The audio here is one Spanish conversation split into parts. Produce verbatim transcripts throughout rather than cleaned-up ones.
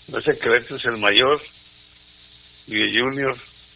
Parece que Beto es el mayor y el Junior,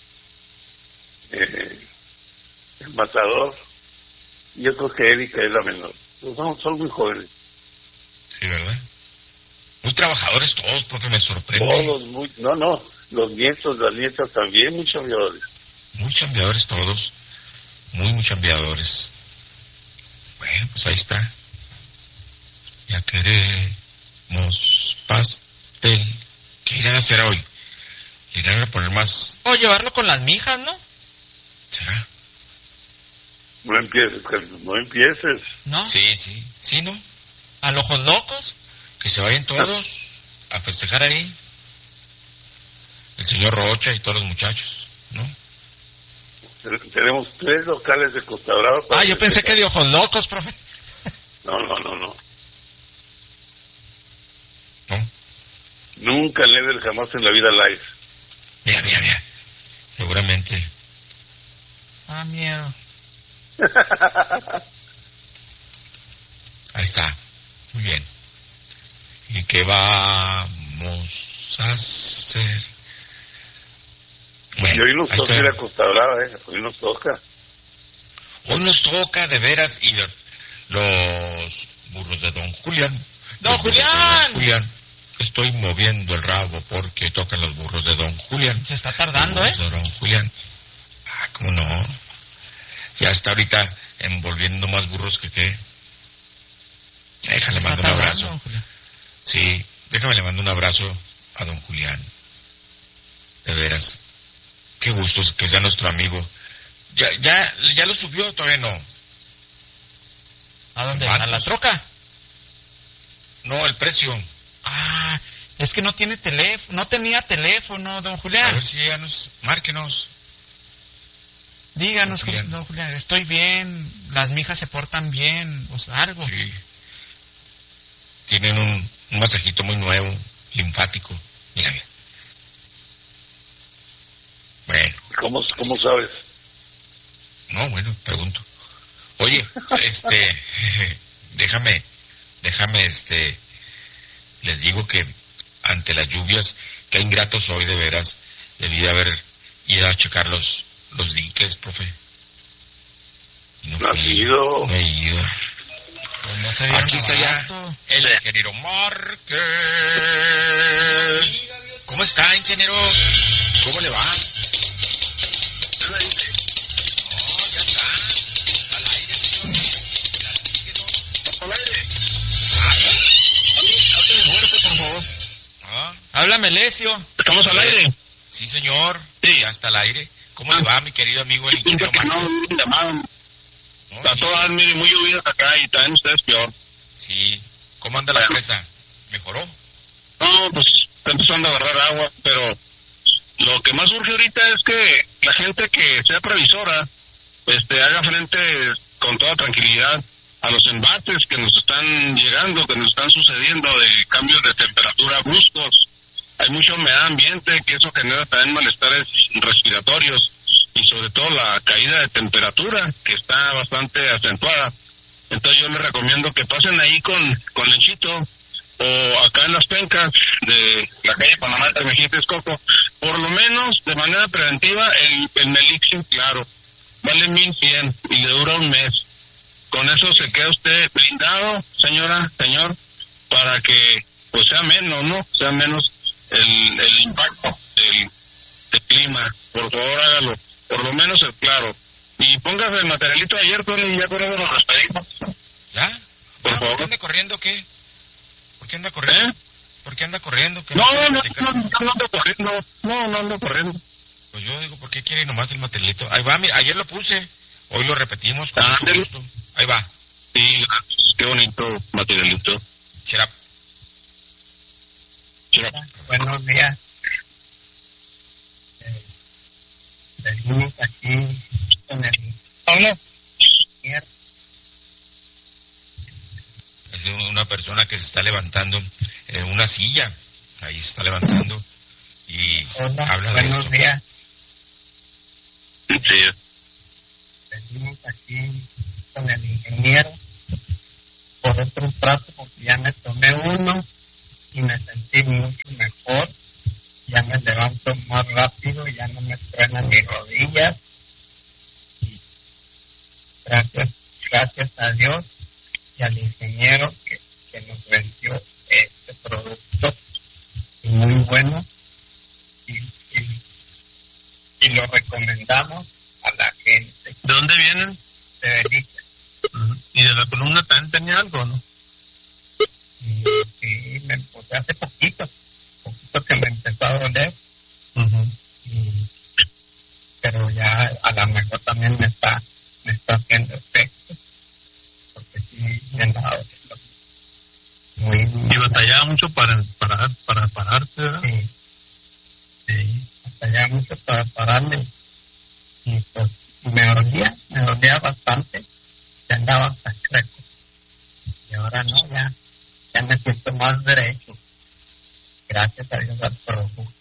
eh, el matador. Yo creo que Erika es la menor. Pues son, son muy jóvenes. Sí, ¿verdad? Muy trabajadores todos, profe, me sorprende. Todos, muy, no, no, los nietos, las nietas también, muy chambeadores. Muy chambeadores todos, muy, muy chambeadores. Bueno, pues ahí está. Ya queremos pastel. ¿Qué irán a hacer hoy? ¿Le irán a poner más? O llevarlo con las mijas, ¿no? ¿Será? No empieces, Carlos, no empieces. ¿No? Sí, sí, sí, ¿no? ¿A los ojos locos? Que se vayan todos a festejar ahí. El señor Rocha y todos los muchachos, ¿no? Tenemos tres locales de Costa Brava. para Ah, yo pensé festejar. que de ojos locos, profe. No, no, no, no. ¿No? Nunca Level, jamás en la vida live. Mira, mira, mira. Seguramente. Ah, miedo. Ahí está. Muy bien. ¿Y qué vamos a hacer? Y hoy nos ahí toca está. ir a Costa Brava, ¿eh? Hoy nos toca. Hoy nos toca, de veras, y lo- los burros de Don Julián. ¡Don Los burros de Julián! Don Julián. Estoy moviendo el rabo porque tocan los burros de Don Julián. Se está tardando, Los ¿eh? burros de Don Julián. Ah, ¿cómo no? Ya está ahorita envolviendo más burros que qué. Déjale, Se mando está un tardando, abrazo. don Julián. Sí, déjame le mando un abrazo a Don Julián. De veras. Qué gusto que sea nuestro amigo. ¿Ya, ya, ya lo subió o todavía no? ¿A dónde? ¿Cuántos? ¿A la troca? No, el precio. Ah, es que no tiene teléfono, no tenía teléfono, don A Julián. ver si ya nos... Márquenos. Díganos, Don Julián. don Julián, estoy bien, las mijas se portan bien, o sea, algo. Sí. Tienen un, un masajito muy nuevo, linfático. Mira, mira. Bueno, ¿Cómo, cómo sabes? no, bueno, pregunto. Oye, este, déjame, déjame, este, les digo que ante las lluvias, qué ingrato soy de veras, debí de haber ido a checar los, los diques, profe. Y no No has fui, ido. no he ido. Pues no se dieron Aquí está ya abasto. el ingeniero Márquez. ¿Cómo está, ingeniero? ¿Cómo le va? No, ya está. Al aire, señor. Al aire. Háblame fuerte, por favor. Ah, Háblame, Lesio. ¿Estamos al aire? sí, señor. Sí. Ya está al aire. ¿Cómo le va, mi querido amigo, el ingeniero Que no, Márquez? llamado. ¿No? Está todas, mire, muy llovidas acá y también ustedes peor. Sí. ¿Cómo anda la presa? ¿Mejoró? No, pues está empezando a agarrar agua, pero lo que más urge ahorita es que la gente que sea previsora, este, haga frente con toda tranquilidad a los embates que nos están llegando, que nos están sucediendo de cambios de temperatura bruscos. Hay mucha humedad ambiente que eso genera también malestares respiratorios y sobre todo la caída de temperatura que está bastante acentuada. Entonces yo les recomiendo que pasen ahí con, con Lenchito o acá en las pencas de la calle Panamá de Mejía Texcoco, por lo menos de manera preventiva el, el Melixin, claro, vale mil cien y le dura un mes. Con eso se queda usted blindado, señora, señor, para que pues sea menos, ¿no? Sea menos el, el impacto del, del clima. Por favor, hágalo. Por lo menos el claro. Y póngase el materialito de ayer, Tony, y ya con eso nos despedimos. ¿Ya? Por ¿Ya? ¿Por favor. qué anda corriendo o qué? ¿Por qué anda corriendo? ¿Eh? ¿Por qué anda corriendo? ¿Qué No, quiere no, platicar? no, no, no ando corriendo. No, no ando corriendo. Pues yo digo, ¿por qué quiere nomás el materialito? Ahí va, mira, ayer lo puse. Hoy lo repetimos con Ah, mucho del- gusto. Ahí va. Sí, qué bonito materialito. Chirap. Chirap. Buenos días. Eh, venimos aquí con el Hola. mierda. Es una persona que se está levantando en una silla. Ahí se está levantando. Y Hola, habla de buenos esto. días. Sí. Venimos aquí con el ingeniero por otro trato porque ya me tomé uno y me sentí mucho mejor. levanto más rápido, ya no me truenan mis rodillas. Y gracias, gracias a Dios y al ingeniero que, que nos vendió este producto, muy bueno, y, y, y lo recomendamos a la gente. ¿De dónde vienen? De Belice. Uh-huh. ¿Y de la columna también tenía algo, no? Y, sí, me puse hace poquito, poquito que me empezó a doler. Uh-huh. Y, pero ya a lo mejor también me está, me está haciendo efecto, porque sí me han dado muy, Y batallaba mucho para, para, para pararse, ¿verdad? sí, Sí. batallaba mucho para pararme, y pues me dolía, me dolía bastante, ya andaba hasta seco, y ahora no, ya, ya me siento más derecho, gracias a Dios al producto.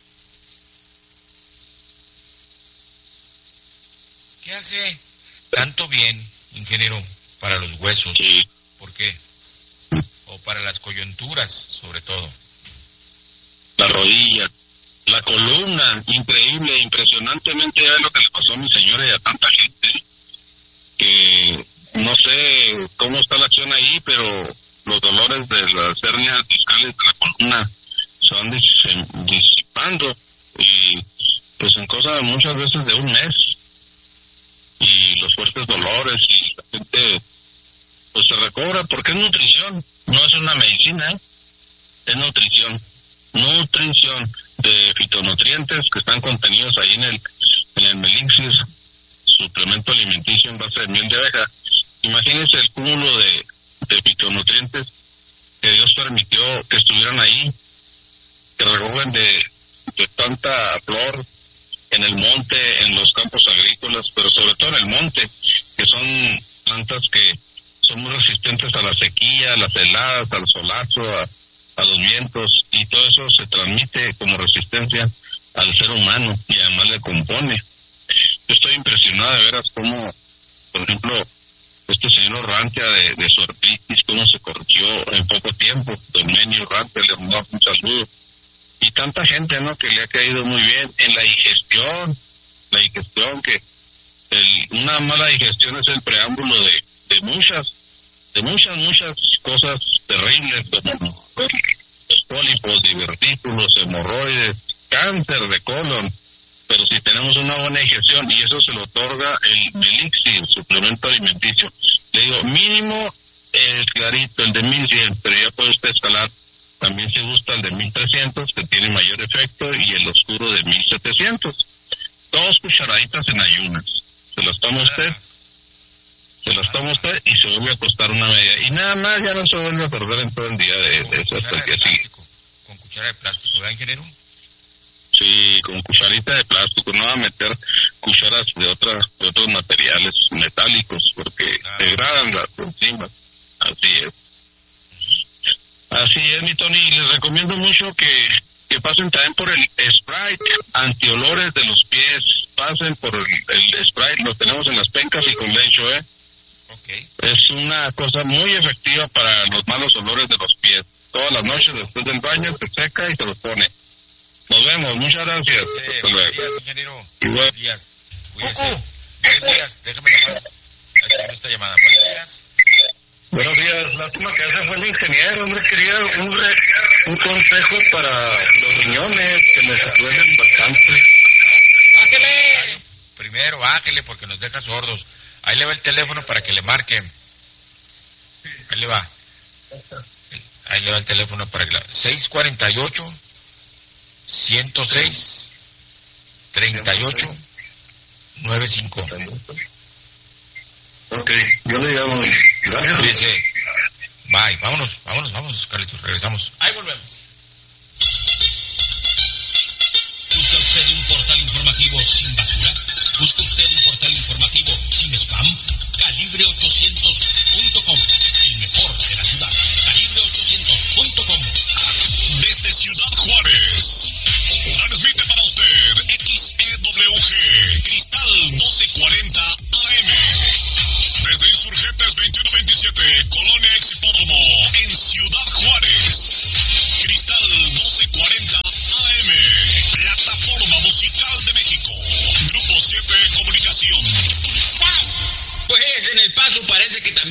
¿Qué hace tanto bien, ingeniero, para los huesos? Sí. ¿Por qué? O para las coyunturas, sobre todo. La rodilla, la columna, increíble, impresionantemente es lo que le pasó a mi señora y a tanta gente, que no sé cómo está la acción ahí, pero los dolores de las hernias discales de la columna se van dis- disipando, y pues en cosa muchas veces de un mes, y los fuertes dolores, y la gente pues se recobra, porque es nutrición, no es una medicina, ¿eh? Es nutrición, nutrición de fitonutrientes que están contenidos ahí en el en el Melixir, suplemento alimenticio en base de miel de abeja. Imagínense el cúmulo de, de fitonutrientes que Dios permitió que estuvieran ahí, que recogen de, de tanta flor en el monte, en los campos agrícolas, pero sobre todo en el monte, que son plantas que son muy resistentes a la sequía, a las heladas, al solazo, a, a los vientos, y todo eso se transmite como resistencia al ser humano y además le compone. Yo estoy impresionado de veras cómo, por ejemplo, este señor Orrantia de, de su artritis, cómo se corrigió en poco tiempo. Don Menio Orrantia le mandó un saludo. Y tanta gente, ¿no?, que le ha caído muy bien en la digestión, la digestión que el, una mala digestión es el preámbulo de, de muchas, de muchas, muchas cosas terribles, como los pólipos, divertículos, hemorroides, cáncer de colon. Pero si tenemos una buena digestión, y eso se lo otorga el Melixir, suplemento alimenticio, le digo, mínimo el clarito, el de mil cien, pero ya puede usted escalar. También se gusta el de mil trescientos, que tiene mayor efecto, y el oscuro de mil setecientos. Dos cucharaditas en ayunas. Se las toma usted, se las toma usted y se vuelve a acostar una media. Y nada más, ya no se vuelve a perder en todo el día de, de eso hasta el que sigue. Con cuchara de plástico, ¿verdad, ingeniero? Sí, con cucharita de plástico, no va a meter cucharas de, otra, de otros materiales metálicos, porque claro, degradan las enzimas. Así es. Así es, mi Tony, y les recomiendo mucho que, que pasen también por el Sprite antiolores de los pies. Pasen por el, el Sprite, lo tenemos en las pencas y con lecho, ¿eh? Okay. Es una cosa muy efectiva para los malos olores de los pies. Todas las noches después del baño se seca y se los pone. Nos vemos, muchas gracias. Sí, Hasta buenos luego. días, ingeniero. Igual. Buenos días. Cuídese. Buenos días. Déjame nomás hacer esta llamada. Buenos días. Buenos días, lástima que ese fue el ingeniero, hombre, quería un, re, un consejo para los riñones, que me duelen bastante. ¡Ángele! Primero, ángele, porque nos deja sordos. Ahí le va el teléfono para que le marquen. Ahí le va. Ahí le va el teléfono para que la... seis cuarenta y ocho, ciento seis, treinta y ocho, noventa y cinco. Ok, yo le llamo. Gracias. Cuídese. Bye. Vámonos, vámonos, vámonos, Carlitos. Regresamos. Ahí volvemos. ¿Busca usted un portal informativo sin basura? ¿Busca usted un portal informativo sin spam? Calibre ochocientos punto com, el mejor de la ciudad. Calibre ochocientos punto com. Desde Ciudad Juárez, transmite para usted X E W G, Cristal doce cuarenta A M. Desde Insurgentes veintiuno veintisiete, Colonia Ex Hipódromo, en Ciudad Juárez. Cristal doce cuarenta A M, plataforma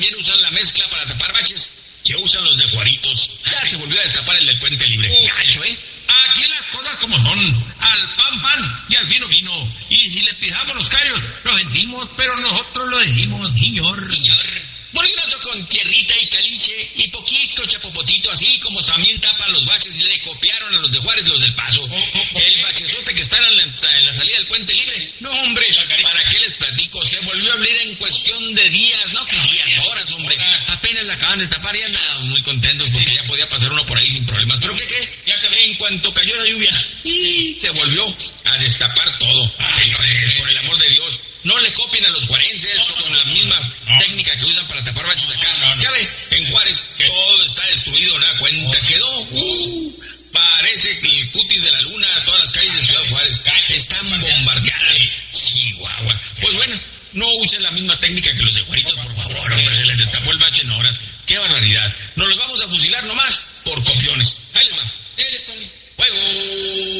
también usan la mezcla para tapar baches que usan los de Juaritos. Ya se volvió a destapar el del Puente Libre. Gacho, ¿eh? Aquí las cosas como son. Al pan, pan y al vino, vino. Y si le pisamos los callos, lo sentimos, pero nosotros lo decimos, señor. Señor. Bolinazo con tierrita y caliche y poquito chapopotito, así como también tapan los baches y le copiaron a los de Juárez los del Paso. El bachezote que están en la, en la salida del Puente Libre. No, hombre, ¿para qué les platico? Se volvió a abrir en cuestión de días, no que días, horas, hombre. Apenas la acaban de tapar y andaban muy contentos porque ya podía pasar uno por ahí sin problemas. ¿Pero qué qué? Ya se ve en cuanto cayó la lluvia y se volvió a destapar todo. Señores, por el amor de Dios. No le copien a los juarenses no, no, con la misma no, no. técnica que usan para tapar baches acá. No, no, no. Ya ve, en Juárez ¿Qué? todo está destruido, ¿no? Cuenta oh. quedó. Uh, parece que el cutis de la luna, todas las calles de Ciudad Juárez están bombardeadas. Chihuahua. Pues bueno, no usen la misma técnica que los de Juaritos, por favor. Hombre, se les destapó el bache en horas. ¡Qué barbaridad! Nos los vamos a fusilar nomás por copiones. Ahí les va. Eres Tony. ¡Juego!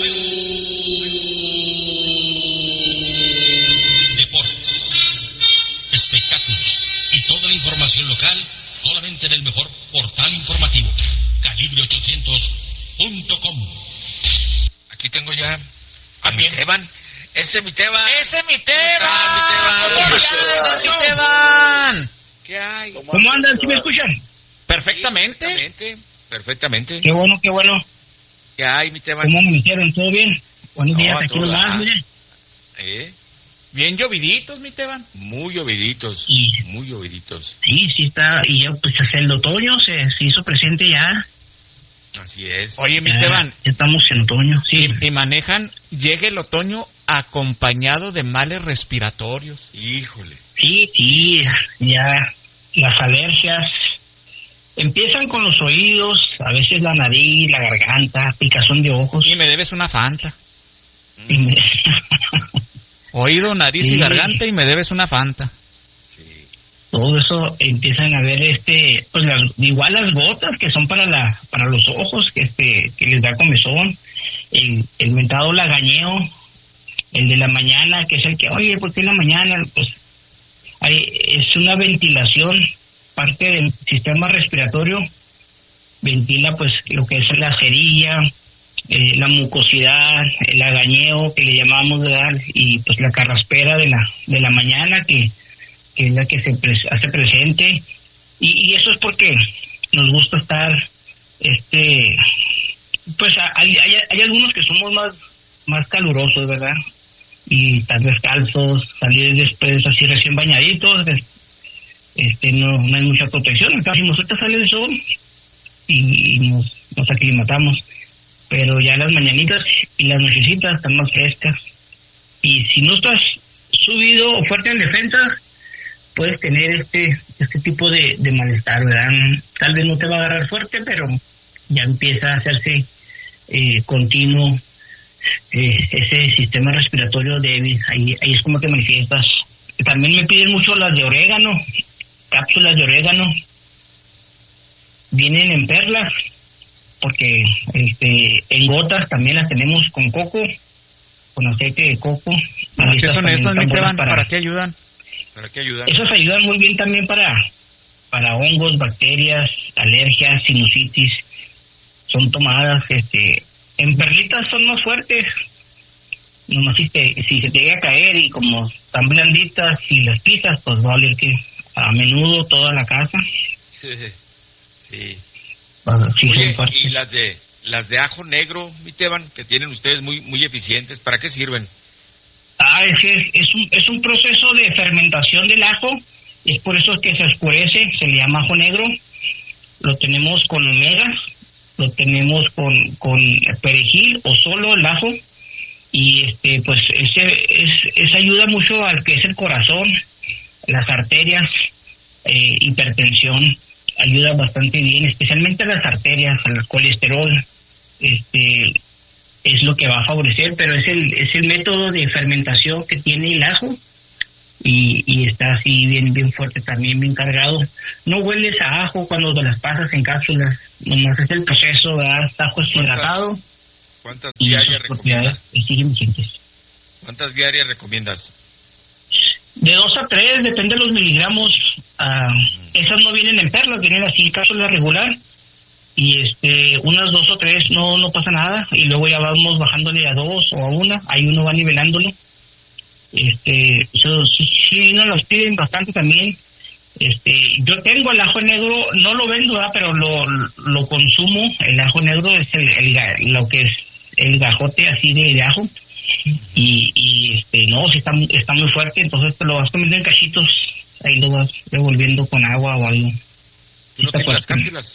Espectáculos y toda la información local solamente en el mejor portal informativo, calibre ochocientos punto com. Aquí tengo ya a mi Teban. Ese es mi Teban. Ese es mi Teban. ¿Cómo mi Teban? ¿Qué hay? ¿Cómo andan? ¿Sí me escuchan? Perfectamente. Perfectamente. Perfectamente. Qué bueno, qué bueno. ¿Qué hay, mi Teban? ¿Cómo me hicieron? ¿Todo bien? Buenos días, aquí nomás, mire. ¿Eh? Bien lloviditos, mi Teban. Muy lloviditos, y, muy lloviditos. Sí, sí está, y ya pues el otoño se, se hizo presente ya. Así es. Oye, mi Teban. Ya estamos en otoño, sí. Y, y manejan, llega el otoño acompañado de males respiratorios. Híjole. Sí, sí, ya las alergias empiezan con los oídos, a veces la nariz, la garganta, picazón de ojos. Y me debes una Fanta. Mm. Me... Oído, nariz sí. y garganta y me debes una Fanta. Sí. Todo eso empiezan a ver este, pues las, igual las gotas que son para la, para los ojos, que este, que les da comezón, el, el mentado lagañeo, el de la mañana, que es el que, oye, ¿por qué en la mañana? Pues hay, es una ventilación, parte del sistema respiratorio, ventila pues lo que es la cerilla, Eh, la mucosidad, el lagañeo que le llamamos, ¿verdad? Y pues la carraspera de la de la mañana que, que es la que se pre- hace presente y, y eso es porque nos gusta estar este pues hay, hay, hay algunos que somos más más calurosos, ¿verdad? Y estar descalzos, salir después así recién bañaditos, este no, no hay mucha protección, casi nosotros sale el sol y, y nos, nos aclimatamos. Pero ya las mañanitas y las nochecitas están más frescas. Y si no estás subido o fuerte en defensa, puedes tener este este tipo de, de malestar, ¿verdad? Tal vez no te va a agarrar fuerte, pero ya empieza a hacerse eh, continuo eh, ese sistema respiratorio débil. Ahí, ahí es como te manifiestas. También me piden mucho las de orégano, cápsulas de orégano. Vienen en perlas, porque este en gotas también las tenemos con coco, con aceite de coco. ¿Para qué son esas, mi Teban? ¿Para, ¿Para qué ayudan? ¿Para qué ayudan? Esos ayudan muy bien también para para hongos, bacterias, alergias, sinusitis. Son tomadas, este, en perlitas son más fuertes. Nomás si, te, si se te llega a caer y como están blanditas y las pisas, pues va a oler que a menudo toda la casa. Sí, sí. Bueno, sí. Oye, y las de las de ajo negro, mi Teban, que tienen ustedes muy muy eficientes, ¿para qué sirven? Ah, es que es un, es un proceso de fermentación del ajo, es por eso que se oscurece, se le llama ajo negro. Lo tenemos con omegas, lo tenemos con, con perejil o solo el ajo, y este pues ese es, ese ayuda mucho al que es el corazón, las arterias, eh, hipertensión. Ayuda bastante bien, especialmente a las arterias, al colesterol, este es lo que va a favorecer, pero es el es el método de fermentación que tiene el ajo y, y está así bien bien fuerte también, bien cargado. No hueles a ajo cuando te las pasas en cápsulas, nomás es el proceso, ¿verdad? Ajo es hidratado. ¿Cuántas diarias recomiendas? ¿Cuántas diarias recomiendas? De dos a tres, depende de los miligramos. Uh, esas no vienen en perlas, vienen así en cápsula regular. Y este, unas dos o tres no no pasa nada. Y luego ya vamos bajándole a dos o a una. Ahí uno va nivelándolo. Este, eso, sí, sí, nos los piden bastante también. Este, yo tengo el ajo negro, no lo vendo, ¿verdad? Pero lo, lo consumo. El ajo negro es el, el lo que es el gajote así de, de ajo. Y, y este, no, sí está, está muy fuerte. Entonces te lo vas comiendo en cachitos. Ahí lo vas revolviendo con agua o algo. ¿Tú no tienes las cápsulas?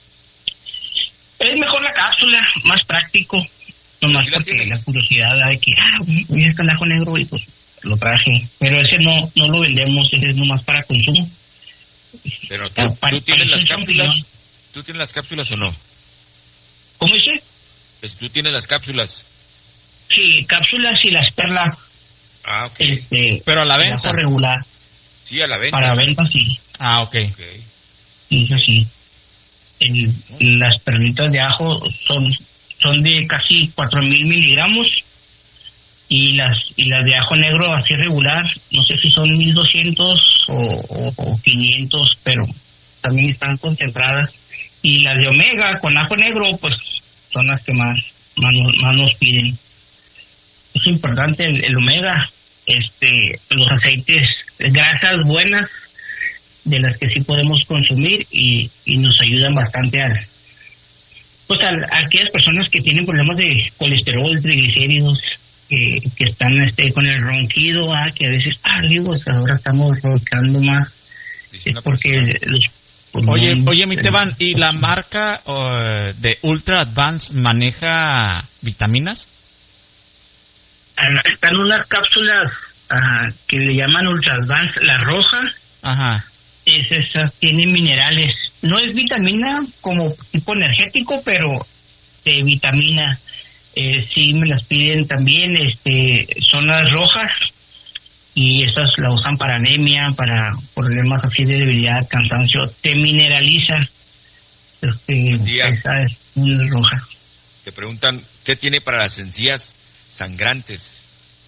Es mejor la cápsula, más práctico. Nomás porque la curiosidad de que, ah, mira este ajo negro y pues lo traje. Pero ese no no lo vendemos, ese es nomás para consumo. Pero tú, para, ¿tú tienes para las cápsulas? ¿Tú tienes las cápsulas o no? ¿Cómo dice? Pues tú tienes las cápsulas. Sí, cápsulas y las perlas. Ah, ok. Este, pero a la venta. Regular. Sí, a la venta. Para venta, sí. Ah, ok. okay. Sí, eso sí. El, las perlitas de ajo son son de casi cuatro mil miligramos y las y las de ajo negro así regular, no sé si son mil doscientos o, o, o quinientos, pero también están concentradas. Y las de omega con ajo negro, pues son las que más, más, más nos piden. Es importante el, el omega, este los aceites, grasas buenas, de las que sí podemos consumir y, y nos ayudan bastante a, pues a, a aquellas personas que tienen problemas de colesterol, triglicéridos, eh, que están este con el ronquido, ah, que a veces, ah, digo, ahora estamos roncando más, es porque los Oye, oye, mi Teban, ¿y la marca uh, de Ultra Advance maneja vitaminas? Están unas cápsulas uh, que le llaman Ultra Advance, la roja. Ajá. Es esa, tiene minerales. No es vitamina como tipo energético, pero de vitamina. Eh, sí me las piden también. Este, son las rojas y estas la usan para anemia, para problemas así de debilidad, cansancio. Te mineraliza. Este, esa es muy roja. Te preguntan, ¿qué tiene para las encías sangrantes?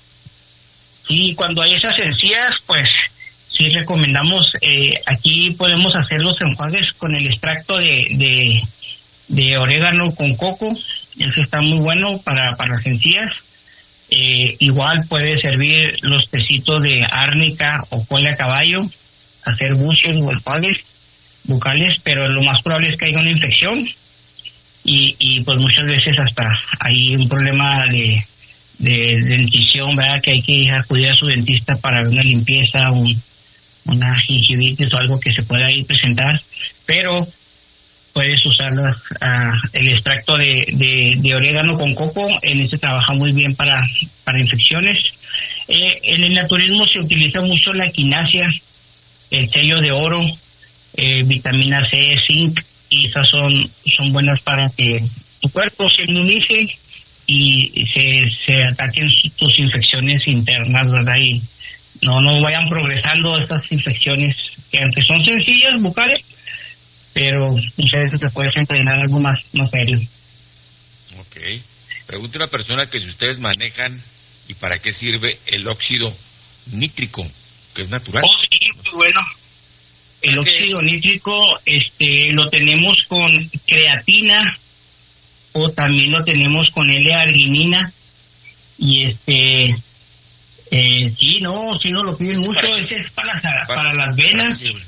Sí, cuando hay esas encías, pues sí recomendamos, eh, aquí podemos hacer los enjuagues con el extracto de, de, de orégano con coco, eso está muy bueno para, para las encías. Eh, igual puede servir los tecitos de árnica o cola de caballo, hacer buches o enjuagues bucales, pero lo más probable es que haya una infección y, y pues muchas veces hasta hay un problema de, de dentición, ¿verdad? Que hay que acudir a su dentista para una limpieza, un una gingivitis o algo que se pueda ahí presentar, pero puedes usar las, uh, el extracto de, de, de orégano con coco, en este trabaja muy bien para, para infecciones. Eh, en el naturismo se utiliza mucho la quinasia, el sello de oro, eh, vitamina C, zinc, y esas son, son buenas para que tu cuerpo se inmunice y se, se ataquen tus infecciones internas, ¿verdad? Y no no vayan progresando estas infecciones que aunque son sencillas bucales, pero muchas veces se puede desencadenar algo más, más serio. Ok. Pregunta una persona que si ustedes manejan y para qué sirve el óxido nítrico, que es natural. Oh, sí, muy bueno. El óxido nítrico este lo tenemos con creatina o también lo tenemos con L-arginina y este Eh, sí, no, sí no lo piden mucho, ese es para las, para, para las venas. Para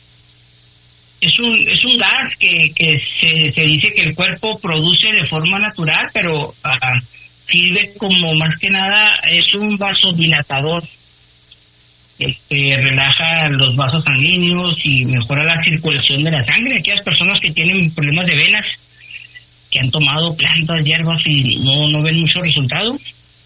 es un es un gas que, que se, se dice que el cuerpo produce de forma natural, pero uh, sirve como más que nada, es un vasodilatador. Este, relaja los vasos sanguíneos y mejora la circulación de la sangre. Aquellas personas que tienen problemas de venas, que han tomado plantas, hierbas y no, no ven mucho resultado,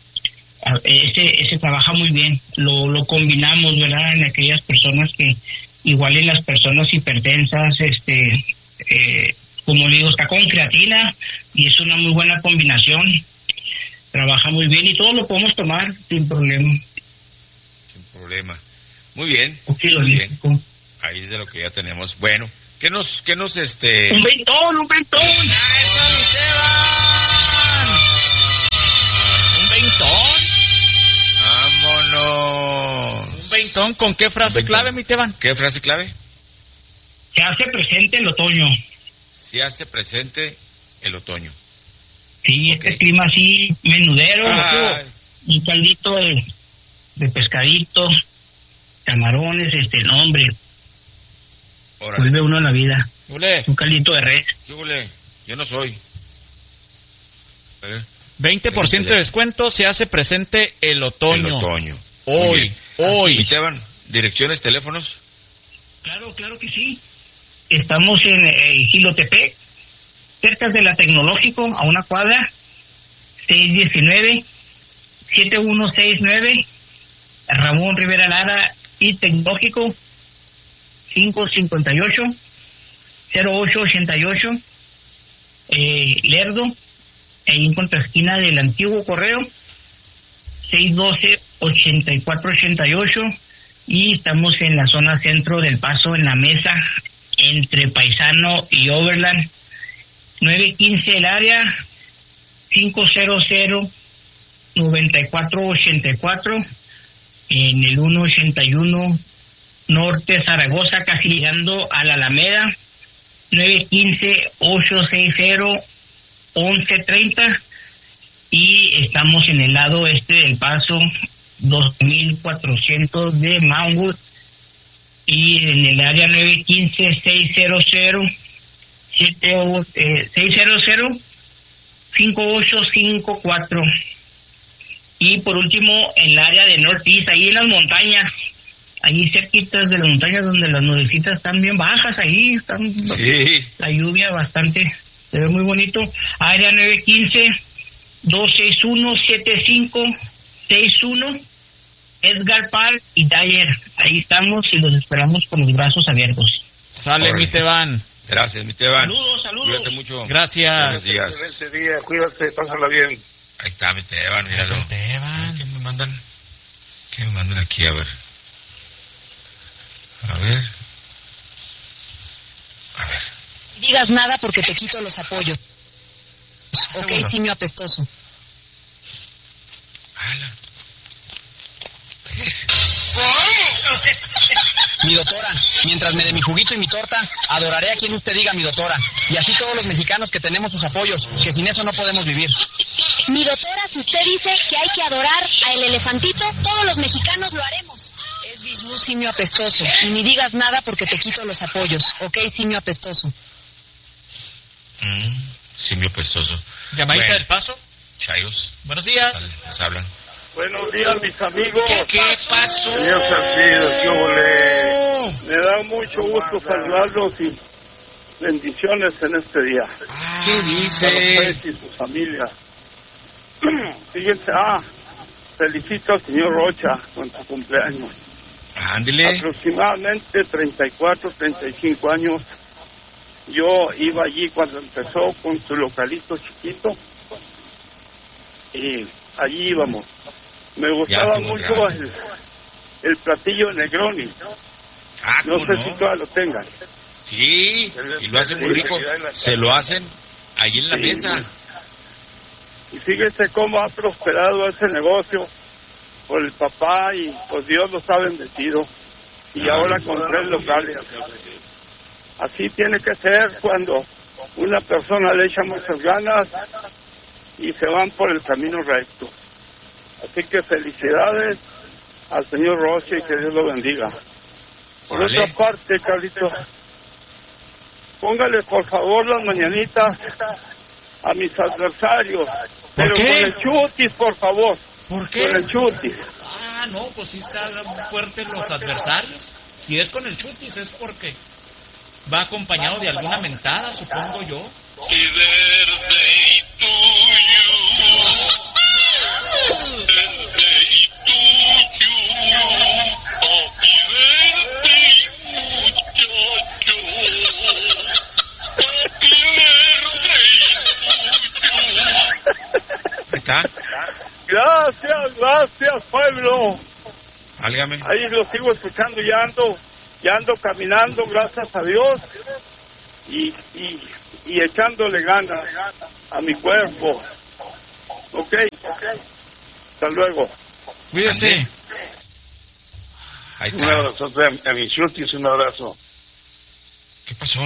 ese ese trabaja muy bien. Lo lo combinamos, ¿verdad? En aquellas personas que igual en las personas hipertensas, este eh, como le digo, está con creatina y es una muy buena combinación. Trabaja muy bien y todo lo podemos tomar sin problema. Sin problema. Muy bien. Okay, muy bien. Ahí es de lo que ya tenemos. Bueno, ¿qué nos qué nos este un ventón, un ventón? ¡Eso, mi Esteban! Un veintón. ¡Vámonos! Un veintón, ¿con qué frase clave, mi Teban? ¿Qué frase clave? Se hace presente el otoño. Se hace presente el otoño. Sí, okay. Este clima así, menudero, ah. un caldito de, de pescadito, camarones, este, no, hombre. Órale. Vuelve uno a la vida. ¿Ule? Un caldito de res. ¿Ule? Yo no soy. ¿Eh? veinte por ciento de descuento, se hace presente el otoño. El otoño. Hoy, hoy. Esteban, ¿direcciones, teléfonos? Claro, claro que sí. Estamos en eh, Jilotepec, cerca de la Tecnológico, a una cuadra, seis diecinueve, siete uno seis nueve, Ramón Rivera Lara y Tecnológico, cinco cinco ocho, cero ocho ocho ocho, eh, Lerdo, ahí en contraesquina del antiguo correo, seis uno dos, ocho cuatro ocho ocho, y estamos en la zona centro del Paso, en la mesa, entre Paisano y Overland, nueve quince el área, cinco cero cero, nueve cuatro ocho cuatro, en el uno ochenta y uno Norte Zaragoza, casi llegando a la Alameda, nueve quince, ocho sesenta, once treinta, y estamos en el lado este del Paso, dos mil cuatrocientos de Mountwood, y en el área nueve quince, seiscientos, siete, eh, seiscientos, cinco ocho cinco cuatro. Y por último, en el área de Northeast, ahí en las montañas, ahí cerquitas de las montañas donde las nubecitas están bien bajas, ahí están, sí. La lluvia bastante, se ve muy bonito. Área nueve quince, dos seis uno, siete cinco seis uno, Edgar Park y Dyer. Ahí estamos y los esperamos con los brazos abiertos. Sale, mi Teban. Gracias, mi Teban. Saludos, saludos. Cuídate mucho. Gracias. Buenos días. Excelente día, cuídate, pásala bien. Ahí está mi Teban, míralo. Teban. ¿Qué me mandan? ¿Qué me mandan aquí? A ver. A ver. A ver. Digas nada porque te quito los apoyos. Ok, Segundo. simio apestoso. Ala. Mi doctora, mientras me dé mi juguito y mi torta, adoraré a quien usted diga mi doctora. Y así todos los mexicanos que tenemos sus apoyos, que sin eso no podemos vivir. Mi doctora, si usted dice que hay que adorar al elefantito, todos los mexicanos lo haremos. Es Bisbú, simio apestoso. Y ni digas nada porque te quito los apoyos. Ok, simio apestoso. Mm, simio apestoso. ¿Llamadita Bueno. del Paso? Chayos. Buenos días. Les hablan. Buenos días, mis amigos. ¿Qué, qué pasó? Señor Salcido, ¿qué volé? Me da mucho gusto saludarlos y bendiciones en este día. Ah, ¿qué Para dice? ustedes y su familia. Fíjense, ah, felicito al señor Rocha con su cumpleaños. Ándele. Aproximadamente treinta y cuatro, treinta y cinco años. Yo iba allí cuando empezó con su localito chiquito. Y allí íbamos. Me gustaba mucho el, el platillo Negroni. Ah, No sé no? si todavía lo tengan. Sí, y lo hacen muy rico. Se lo hacen ahí en la Sí. mesa. Y fíjese cómo ha prosperado ese negocio por el papá y pues Dios los ha bendecido. Y Ah, ahora con tres locales. Así tiene que ser cuando una persona le echa muchas ganas y se van por el camino recto. Así que felicidades al señor Rossi y que Dios lo bendiga. Por Vale. otra parte, Carlitos, póngale por favor las mañanitas a mis adversarios. Pero qué? con el chutis, por favor. ¿Por Con el chutis. Ah, no, pues sí están fuertes los adversarios. Si es con el chutis es porque va acompañado de alguna mentada, supongo yo. Y verde y tuyo, verde y tuyo, oh, y verde y muchacho, oh, y verde y tuyo. Ahí está. Gracias, gracias, pueblo. Álgame. Ahí lo sigo escuchando, ya ando, ya ando caminando, gracias a Dios, y, y, y echándole ganas a mi cuerpo. Ok, hasta luego. Cuídese. Ahí Un está. abrazo a, a mis chutis, un abrazo. ¿Qué pasó?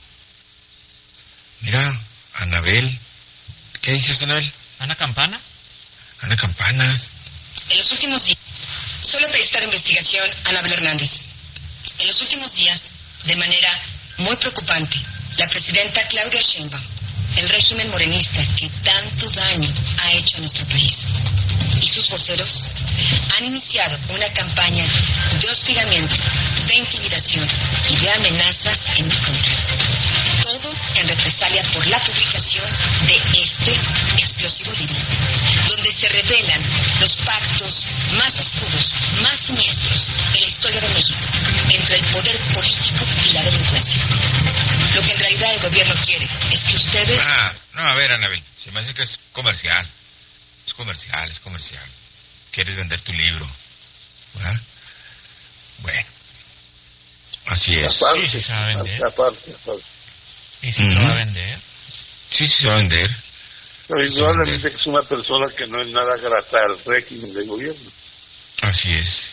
Mira, Anabel. ¿Qué dices, Anabel? ¿Ana Campana? Ana Campanas. En los últimos días, soy la periodista de investigación Anabel Hernández. En los últimos días, de manera muy preocupante, la presidenta Claudia Sheinbaum, el régimen morenista que tanto daño ha hecho a nuestro país, y sus voceros han iniciado una campaña de hostigamiento, de intimidación y de amenazas en mi contra. Todo en represalia por la publicación de este explosivo libro, donde se revelan los pactos más oscuros, más siniestros en la historia de México, entre el poder político y la delincuencia. Lo que en realidad el gobierno quiere es que ustedes... Ah, no, a ver, Anabel, se me hace que es comercial. Es comercial, es comercial. Quieres vender tu libro, ¿verdad? Bueno, así es. Aparte, Sí, sí se va a vender. aparte, aparte. ¿Y si Ujú. se va a vender? Sí, sí se va a vender. Pero indudablemente que es una persona que no es nada grata al régimen del gobierno. Así es.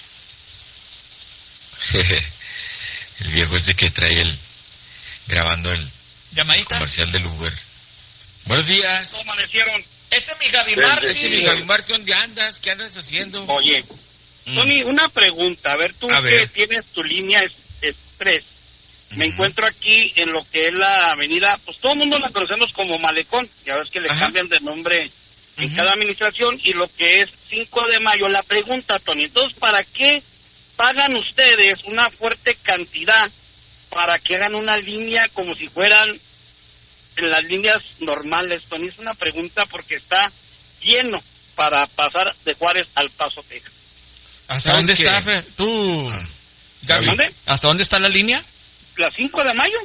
El viejo ese que trae el... grabando el ¿Llamadita? comercial del Uber. Buenos días. ¿Cómo amanecieron? Ese es mi Gaby Sí, Martínez. Ese mi Gaby Martí, ¿dónde andas? ¿Qué andas haciendo? Oye, Mm. Tony, una pregunta. A ver, tú A que ver. tienes tu línea es- express. Me Ujú. encuentro aquí en lo que es la avenida, pues todo el mundo la conocemos como Malecón. Ya ves que le Ajá. cambian de nombre en Ujú. cada administración. Y lo que es cinco de mayo, la pregunta, Tony. Entonces, ¿para qué pagan ustedes una fuerte cantidad para que hagan una línea como si fueran en las líneas normales, Tony? Es una pregunta porque está lleno para pasar de Juárez al Paso, Texas. ¿Hasta ¿Sabes dónde qué? está, Fer? ¿Tú, Ah. Gaby? ¿Mande? ¿Hasta dónde está la línea? ¿Las cinco de mayo?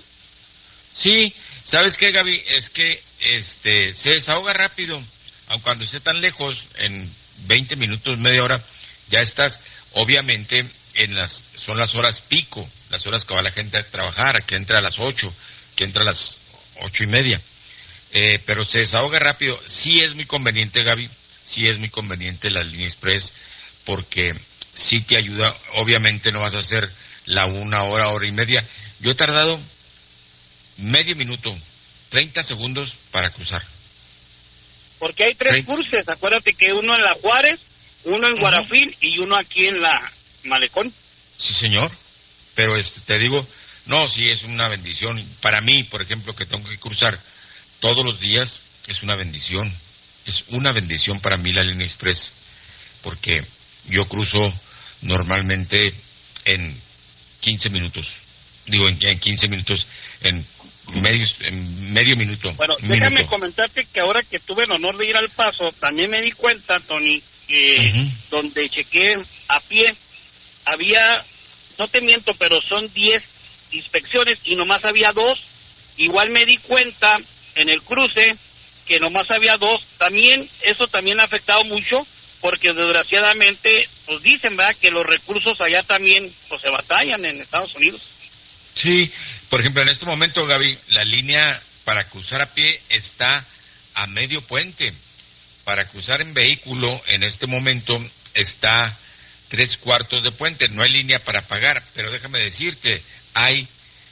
Sí, ¿sabes qué, Gaby? Es que este se desahoga rápido, aun cuando esté tan lejos, en veinte minutos, media hora, ya estás, obviamente, en las, son las horas pico, las horas que va la gente a trabajar, que entra a las ocho, que entra a las ocho y media, eh, pero se desahoga rápido. Sí es muy conveniente, Gaby, sí es muy conveniente la línea express, porque sí te ayuda, obviamente no vas a hacer la una hora, hora y media. Yo he tardado medio minuto, treinta segundos para cruzar. Porque hay tres Treinta. cursos. Acuérdate que uno en la Juárez, uno en Guarafil y uno aquí en la Malecón. Sí, señor, pero este, te digo, no, sí es una bendición. Para mí, por ejemplo, que tengo que cruzar todos los días, es una bendición. Es una bendición para mí la línea express, porque yo cruzo normalmente en quince minutos. Digo, en, en quince minutos, en, medios, en medio minuto. Bueno, un déjame minuto. comentarte que ahora que tuve el honor de ir al Paso, también me di cuenta, Tony, que Ujú. donde chequé a pie, había, no te miento, pero son diez inspecciones y nomás había dos. Igual me di cuenta en el cruce que nomás había dos. También, eso también ha afectado mucho, porque desgraciadamente, pues dicen, ¿verdad?, que los recursos allá también, pues se batallan en Estados Unidos. Sí, por ejemplo, en este momento, Gaby, la línea para cruzar a pie está a medio puente. Para cruzar en vehículo, en este momento, está tres cuartos de puente. No hay línea para pagar, pero déjame decirte, hay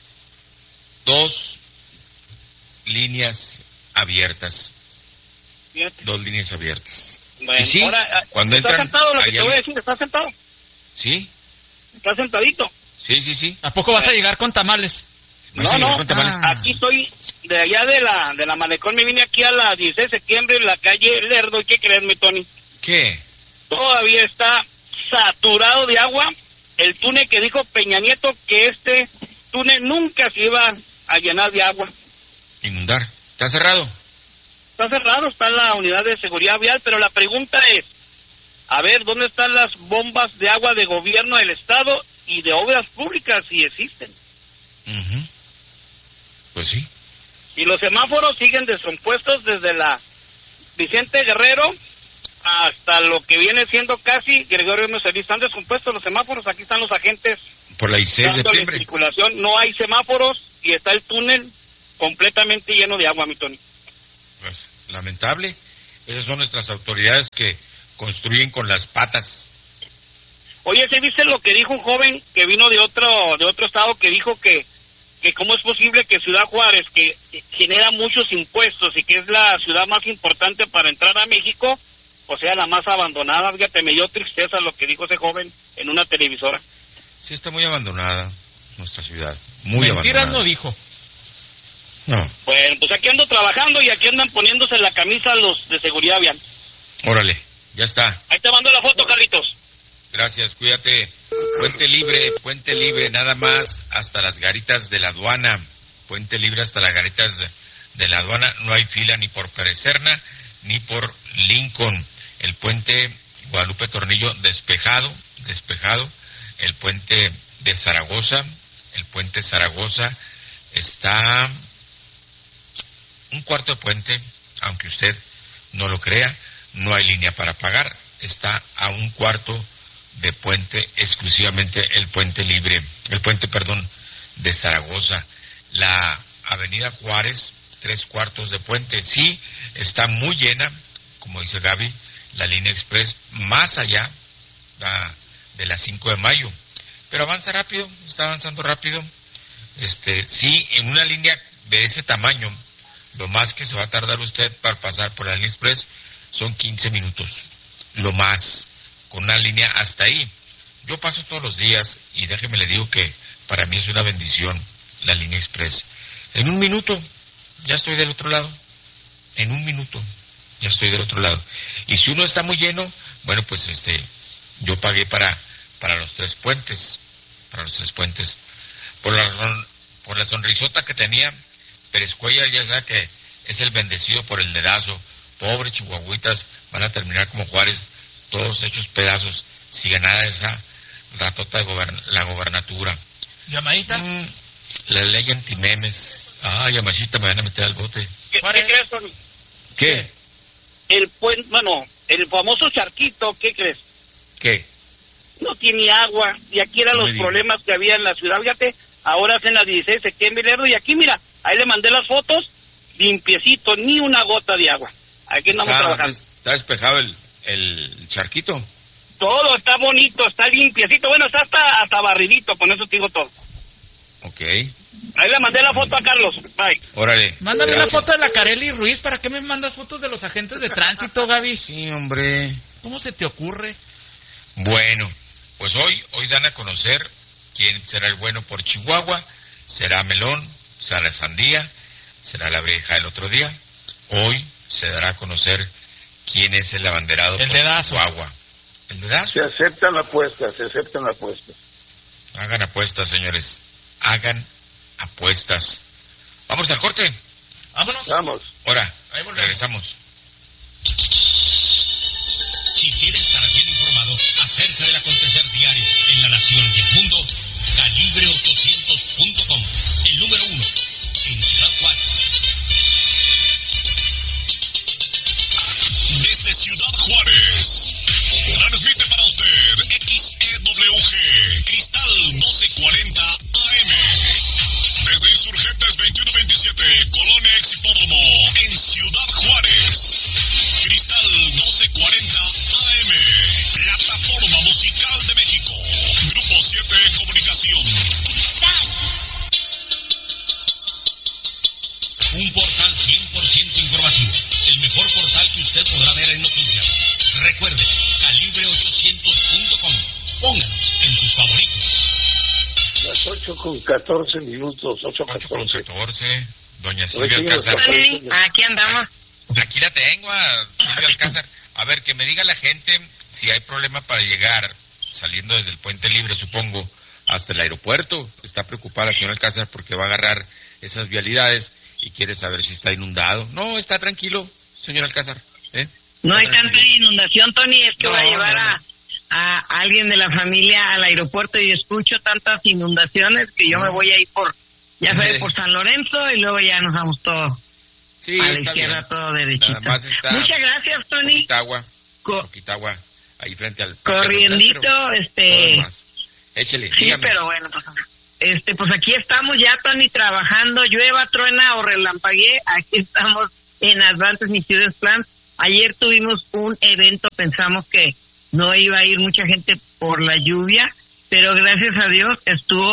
dos líneas abiertas. Fíjate. Dos líneas abiertas. Bueno, Y sí, ahora, cuando ¿estás entran sentado? Lo que allá- te voy a decir, ¿estás sentado? Sí, ¿Estás sentadito? sí, sí, sí. ¿A poco vas a llegar con tamales? Vas a No, llegar no, con tamales. Ah. aquí estoy de allá de la de la Malecón, me vine aquí a la dieciséis de septiembre en la calle Lerdo. ¿Y qué crees, mi Tony? ¿Qué? Todavía está saturado de agua el túnel que dijo Peña Nieto que este túnel nunca se iba a llenar de agua. Inundar. ¿Está cerrado? Está cerrado, está la unidad de seguridad vial, pero la pregunta es, a ver, ¿dónde están las bombas de agua de gobierno del Estado y de obras públicas si existen? Ujú. Pues sí. Y los semáforos siguen descompuestos desde la Vicente Guerrero hasta lo que viene siendo casi Gregorio Mesolí. Están descompuestos los semáforos, aquí están los agentes Por la dieciséis de dándole septiembre. circulación. No hay semáforos y está el túnel completamente lleno de agua, mi Tony. Pues, lamentable. Esas son nuestras autoridades que construyen con las patas. Oye, ¿se viste lo que dijo un joven que vino de otro de otro estado que dijo que que cómo es posible que Ciudad Juárez, que genera muchos impuestos y que es la ciudad más importante para entrar a México, o sea, la más abandonada. Fíjate, me dio tristeza lo que dijo ese joven en una televisora. Sí, está muy abandonada nuestra ciudad, muy Mentiras abandonada. no dijo. No, Bueno, pues aquí ando trabajando y aquí andan poniéndose la camisa los de seguridad vial. órale, ya está. Ahí te mando la foto, Carlitos. Gracias, cuídate. Puente libre, puente libre, nada más hasta las garitas de la aduana. Puente libre hasta las garitas de, de la aduana. No hay fila ni por Perecerna ni por Lincoln. El puente Guadalupe Tornillo despejado, despejado. El puente de Zaragoza, el puente Zaragoza está un cuarto de puente, aunque usted no lo crea, no hay línea para pagar. Está a un cuarto de puente, exclusivamente el puente libre, el puente, perdón, de Zaragoza. La avenida Juárez, tres cuartos de puente, sí, está muy llena, como dice Gaby, la línea express, más allá la, de las cinco de mayo, pero avanza rápido, está avanzando rápido, este, sí, en una línea de ese tamaño, lo más que se va a tardar usted para pasar por la línea express son quince minutos, lo más, con una línea hasta ahí. Yo paso todos los días y déjeme le digo que para mí es una bendición la línea express. En un minuto ya estoy del otro lado. En un minuto ya estoy del otro lado. Y si uno está muy lleno, bueno, pues este, yo pagué para para los tres puentes, para los tres puentes. Por la razón, por la sonrisota que tenía Pérez Cuellar, ya sabe que es el bendecido por el dedazo. Pobres chihuahuitas, van a terminar como Juárez, todos hechos pedazos, si ganara esa ratota de gobern la gobernatura. ¿Llamadita? Mm, la ley antimemes. Ah, Yamashita, me van a meter al bote. ¿Qué, ¿qué crees, Tony? ¿Qué? El puente, bueno, el famoso charquito, ¿qué crees? ¿Qué? No tiene agua, y aquí eran No los me digas. problemas que había en la ciudad. Fíjate, ahora hacen la dieciséis de septiembre, y aquí mira, ahí le mandé las fotos, limpiecito, ni una gota de agua. Aquí andamos Está, trabajando. está despejado el, el charquito. Todo está bonito, está limpiecito, bueno, está hasta, hasta barridito, con eso te digo todo. Ok. Ahí le mandé la foto a Carlos, bye. Órale. Mándame gracias. una foto de la Carely Ruiz. ¿Para qué me mandas fotos de los agentes de tránsito, Gaby? Sí, hombre. ¿Cómo se te ocurre? Bueno, pues hoy, hoy dan a conocer quién será el bueno por Chihuahua. Será Melón, será Sandía, será la Breja el otro día. Hoy se dará a conocer quién es el abanderado El por dedazo. Chihuahua. El dedazo. Se aceptan la apuesta, se aceptan la apuesta. Hagan apuestas, señores. Hagan apuestas. Vamos al corte. Vámonos. Vamos. Ahora, Ahí volvemos. regresamos. Si quieres estar bien informado acerca del acontecer diario en la nación y el mundo, calibre ochocientos punto com, el número uno en Ciudad Juárez. Desde Ciudad Juárez, transmite para usted X E W G, Cristal doce cuarenta A M. Desde Insurgentes veintiuno veintisiete, Colonia Ex Hipódromo, en Ciudad Juárez. Cristal doce cuarenta A M, plataforma musical de México. Grupo siete Comunicación. Un portal cien por ciento informativo. El mejor portal que usted podrá ver en noticias. Recuerde, calibre ochocientos punto com. Pónganos en sus favoritos. Las ocho con catorce minutos, ocho con ocho con catorce. catorce. Doña Oye, Silvia señor, Alcázar. Tony, Aquí andamos. Aquí la tengo a Silvia Alcázar. A ver, que me diga la gente si hay problema para llegar, saliendo desde el Puente Libre, supongo, hasta el aeropuerto. Está preocupada la señora Alcázar porque va a agarrar esas vialidades y quiere saber si está inundado. No, está tranquilo, señor Alcázar. ¿eh? No hay Está tanta tranquilo. inundación, Tony, es que No, voy a llevar no, no. A, a alguien de la familia al aeropuerto y escucho tantas inundaciones que yo me voy a ir por, ya sabes, por San Lorenzo y luego ya nos vamos todos Sí, a la está izquierda, bien. todo derechito. Nada más está Muchas gracias, Tony. poquita agua, Co- poquita agua ahí frente al... corriendito, pero todo lo este... demás. Échele, Sí, dígame. pero bueno, pues, este, pues aquí estamos ya, Tony, trabajando, llueva, truena o relampaguee, aquí estamos en Advances New Students Plan. Ayer tuvimos un evento, pensamos que no iba a ir mucha gente por la lluvia, pero gracias a Dios estuvo